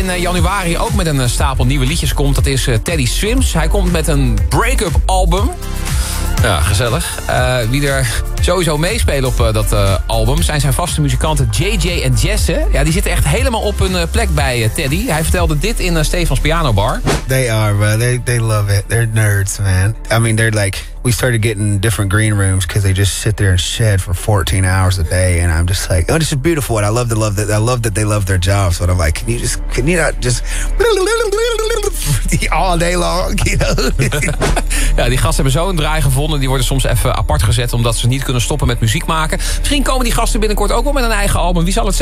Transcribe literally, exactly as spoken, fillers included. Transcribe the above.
in uh, januari ook met een uh, stapel nieuwe liedjes komt, dat is uh, Teddy Swims. Hij komt met een break-up album. Ja, gezellig. Uh, wie er sowieso meespelen op uh, dat uh, album zijn zijn vaste muzikanten J J en Jesse. Ja, die zitten echt helemaal op hun uh, plek bij uh, Teddy. Hij vertelde dit in uh, Stefans Pianobar. They are, bro. They, they love it. They're nerds, man. I mean, they're like... We started getting different green rooms because they just sit there and shed for fourteen hours a day, and I'm just like, oh, this is beautiful, and I love to love that. I love that they love their jobs, but I'm like, can you just, can you not just all day long, you know? Ja, die gasten hebben zo een draai gevonden. Die worden soms even apart gezet omdat ze niet kunnen stoppen met muziek maken. Misschien komen die gasten binnenkort ook wel met een eigen album. Wie zal het zeggen?